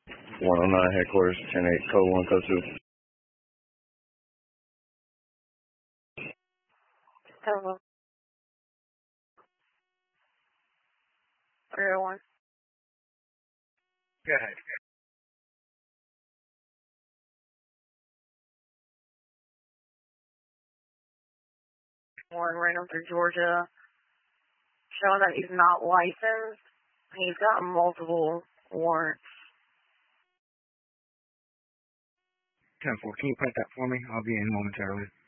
109 headquarters, 10-8, code 1, code 2. Hello. 301. Go ahead. Warren Random through Georgia, showing that he's not licensed. He's got multiple warrants. 10-4, can you print that for me? I'll be in momentarily.